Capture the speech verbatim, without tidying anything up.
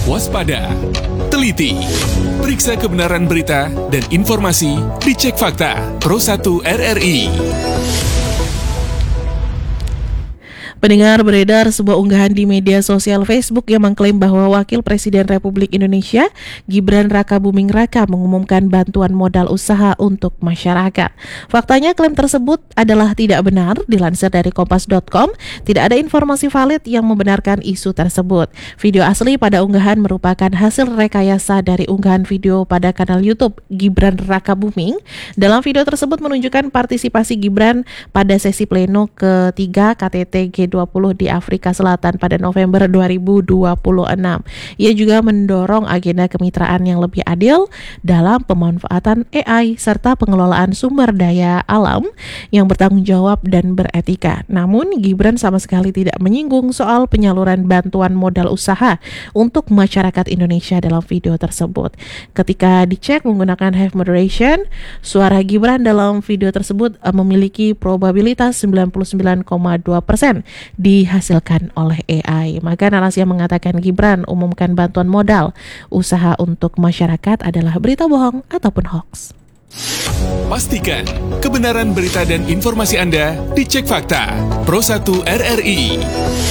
Waspada, teliti, periksa kebenaran berita dan informasi, dicek fakta. Pro satu R R I. Pendengar, beredar sebuah unggahan di media sosial Facebook yang mengklaim bahwa Wakil Presiden Republik Indonesia Gibran Rakabuming Raka mengumumkan bantuan modal usaha untuk masyarakat. Faktanya klaim tersebut adalah tidak benar. Dilansir dari kompas dot com, tidak ada informasi valid yang membenarkan isu tersebut. Video asli pada unggahan merupakan hasil rekayasa dari unggahan video pada kanal YouTube Gibran Rakabuming. Dalam video tersebut menunjukkan partisipasi Gibran pada sesi pleno ketiga K T T G dua puluh di Afrika Selatan pada November dua ribu dua puluh enam. Ia juga mendorong agenda kemitraan yang lebih adil dalam pemanfaatan A I serta pengelolaan sumber daya alam yang bertanggung jawab dan beretika. Namun Gibran sama sekali tidak menyinggung soal penyaluran bantuan modal usaha untuk masyarakat Indonesia dalam video tersebut. Ketika dicek menggunakan Have Moderation, suara Gibran dalam video tersebut memiliki probabilitas sembilan puluh sembilan koma dua persen dihasilkan oleh A I. Maka narasi yang mengatakan Gibran umumkan bantuan modal usaha untuk masyarakat adalah berita bohong ataupun hoax. Pastikan kebenaran berita dan informasi Anda dicek fakta. Pro satu R R I.